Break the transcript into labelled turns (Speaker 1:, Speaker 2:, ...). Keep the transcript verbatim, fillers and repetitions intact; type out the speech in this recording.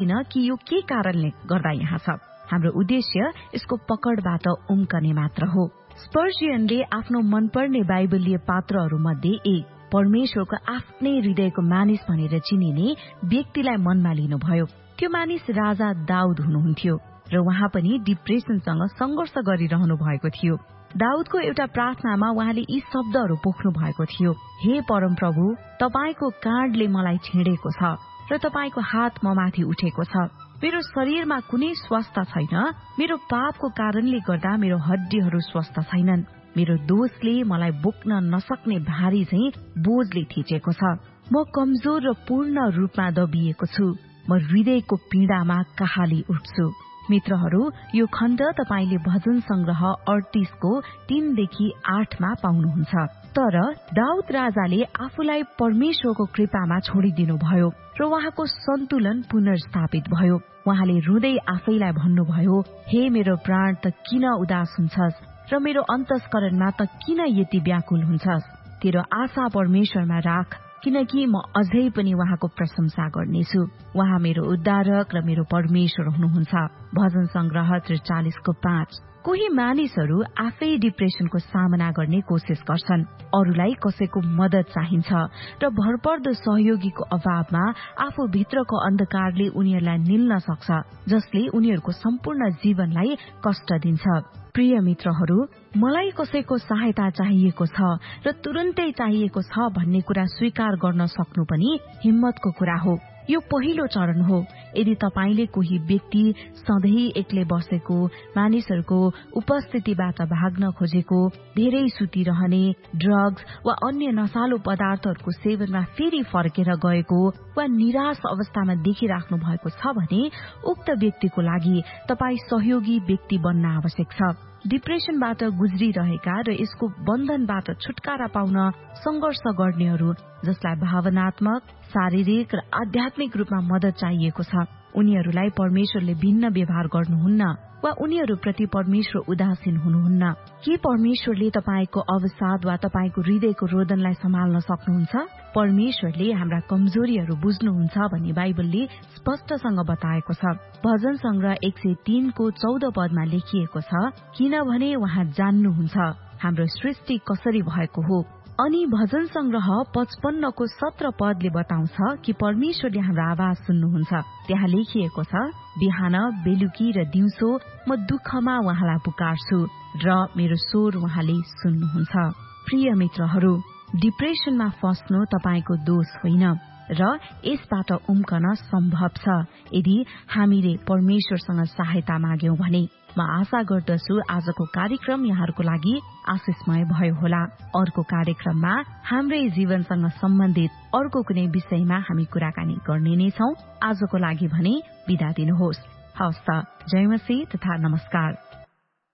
Speaker 1: किन कि यो के कारणले गर्दा यहाँ छ। हाम्रो उद्देश्य यसको पकडबाट उम्कने मात्र हो। स्पर्जियनले आफ्नो मनपर्ने बाइबलीय पात्रहरू मध्ये एक परमेश्वरको आफ्नै हृदयको मानिस भनेर चिनिने व्यक्तिलाई मनमा लिनुभयो। त्यो मानिस राजा दाउद हुनुहुन्थ्यो र उहाँ पनि डिप्रेसनसँग संघर्ष गरिरहनु भएको थियो। दाउदको एउटा प्रार्थनामा उहाँले यी शब्दहरू पोख्नु भएको थियो, हे परमप्रभु, तपाईको काँडले मलाई छेडेको छ र तपाईको हात ममाथि उठेको छ। मेरो शरीरमा कुनै स्वास्थ्य छैन, मेरो पापको कारणले गर्दा मेरो हड्डीहरू स्वस्थ छैनन्। मेरो दोषले मलाई बोक्न नसक्ने भारी चाहिँ बोझले थिचेको छ। म कमजोर र पूर्ण रूपमा दबिएको छु। म हृदयको पीडामा कहाली उठ्छु। मित्रहरू, यो खण्ड तपाईले भजन संग्रह अडतीसको तीनदेखि आठमा पाउनुहुन्छ। तर दाउद राजाले आफूलाई परमेश्वरको कृपामा छोडिदिनु भयो र उहाँको सन्तुलन पुनर्स्थापित भयो। उहाँले रुँदै आफैलाई भन्नुभयो, हे मेरो प्राण त किन उदास हुन्छस् र मेरो अन्तस्करणमा त किन यति व्याकुल हुन्छस्। तेरो आशा परमेश्वरमा राख, किनकि म अझै पनि उहाँको प्रशंसा गर्नेछु। उहाँ मेरो उद्धारक र मेरो परमेश्वर हुनुहुन्छ। भजन संग्रह त्रिचालिसको पाँच। कोही मानिसहरू आफै डिप्रेसनको सामना गर्ने कोसिस गर्छन्। अरूलाई कसैको मद्दत चाहिन्छ र भरपर्दो सहयोगीको अभावमा आफू भित्रको अन्धकारले उनीहरूलाई निल्न सक्छ, जसले उनीहरूको सम्पूर्ण जीवनलाई कष्ट दिन्छ। प्रिय मित्रहरू, मलाई कसैको सहायता चाहिएको छ र तुरन्तै चाहिएको छ भन्ने कुरा स्वीकार गर्न सक्नु पनि हिम्मतको कुरा हो। यो पहिलो चरण हो। यदि तपाईले कोही व्यक्ति सधैँ एक्लै बसेको, मानिसहरूको उपस्थितिबाट भाग्न खोजेको, धेरै सुतिरहने, ड्रग्स वा अन्य नशालु पदार्थहरूको सेवनमा फेरि फर्केर गएको वा निराश अवस्थामा देखिराख्नु भएको छ भने उक्त व्यक्तिको लागि तपाई सहयोगी व्यक्ति बन्न आवश्यक छ। डिप्रेसनबाट गुज्रिरहेका र यसको बन्धनबाट छुटकारा पाउन संघर्ष गर्नेहरू जसलाई भावनात्मक, शारीरिक र आध्यात्मिक रूपमा मद्दत चाहिएको छ, उनीहरूलाई परमेश्वरले भिन्न व्यवहार गर्नुहुन्न वा उनीहरूप्रति परमेश्वर उदासीन हुनुहुन्न। के परमेश्वरले तपाईको अवसाद वा तपाईको हृदयको रोदनलाई सम्हाल्न सक्नुहुन्छ? परमेश्वरले हाम्रा कमजोरीहरू बुझ्नुहुन्छ भन्ने बाइबलले स्पष्टसँग बताएको छ। भजन संग्रह एक सय तीनको चौध पदमा लेखिएको छ, किनभने उहाँ जान्नुहुन्छ हाम्रो सृष्टि कसरी भएको हो। अनि भजन संग्रह पचपन्नको सत्र पदले बताउँछ कि परमेश्वरले हाम्रो आवाज सुन्नुहुन्छ। त्यहाँ लेखिएको छ, बिहान, बेलुकी र दिउँसो म दुःखमा उहाँलाई पुकार्छु र मेरो स्वर उहाँले सुन्नुहुन्छ। प्रिय मित्रहरू, डिप्रेसनमा फस्नु तपाईको दोष होइन र यसबाट उम्कन सम्भव छ यदि हामीले परमेश्वरसँग सहायता माग्यौं भने। म आशा गर्दछु आजको कार्यक्रम यहाँहरूको लागि आशिषमय भयो होला। अर्को कार्यक्रममा हाम्रै जीवनसँग सम्बन्धित अर्को कुनै विषयमा हामी कुराकानी गर्ने नै छौं। आजको लागि भने बिदा दिनुहोस्। हवस् त, जय मसीह तथा नमस्कार।